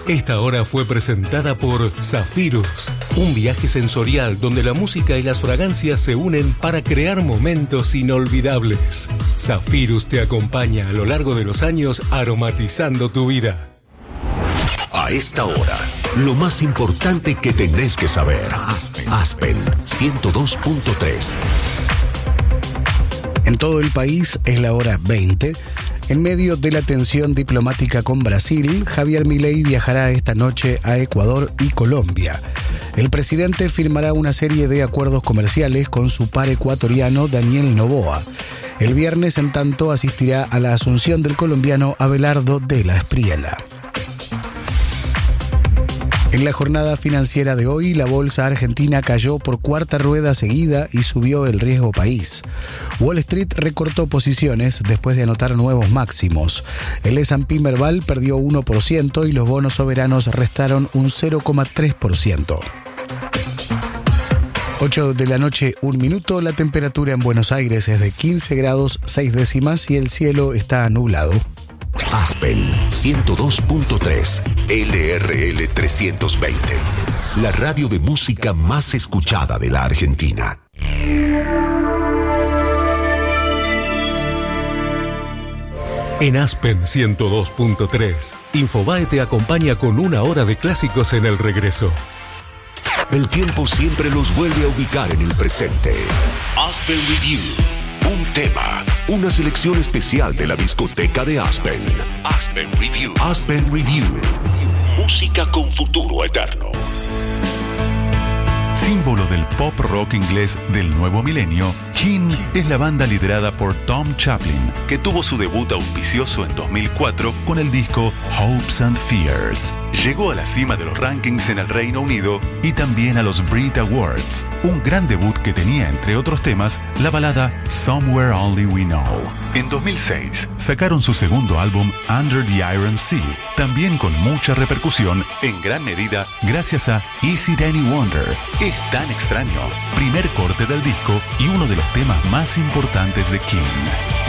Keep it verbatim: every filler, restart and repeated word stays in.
Esta hora fue presentada por Zafirus, un viaje sensorial donde la música y las fragancias se unen para crear momentos inolvidables. Zafirus te acompaña a lo largo de los años aromatizando tu vida. A esta hora, lo más importante que tenés que saber. Aspen, Aspen ciento dos punto tres. En todo el país es la hora veinte. En medio de la tensión diplomática con Brasil, Javier Milei viajará esta noche a Ecuador y Colombia. El presidente firmará una serie de acuerdos comerciales con su par ecuatoriano Daniel Noboa. El viernes, en tanto, asistirá a la asunción del colombiano Abelardo de la Espriella. En la jornada financiera de hoy, la bolsa argentina cayó por cuarta rueda seguida y subió el riesgo país. Wall Street recortó posiciones después de anotar nuevos máximos. El ese and pe Merval perdió uno por ciento y los bonos soberanos restaron un cero coma tres por ciento. ocho de la noche, un minuto. La temperatura en Buenos Aires es de quince grados seis décimas y el cielo está nublado. Aspen ciento dos punto tres, L R L trescientos veinte, la radio de música más escuchada de la Argentina. En Aspen ciento dos punto tres, Infobae te acompaña con una hora de clásicos en el regreso. El tiempo siempre los vuelve a ubicar en el presente. Aspen Review. Un tema, una selección especial de la discoteca de Aspen. Aspen Review. Aspen Review. Música con futuro eterno. Símbolo del pop rock inglés del nuevo milenio, King es la banda liderada por Tom Chaplin, que tuvo su debut auspicioso en dos mil cuatro con el disco Hopes and Fears. Llegó a la cima de los rankings en el Reino Unido y también a los Brit Awards, un gran debut que tenía, entre otros temas, la balada Somewhere Only We Know. En dos mil seis sacaron su segundo álbum Under the Iron Sea, también con mucha repercusión, en gran medida gracias a Is It Any Wonder? Es tan extraño, primer corte del disco y uno de los temas más importantes de King.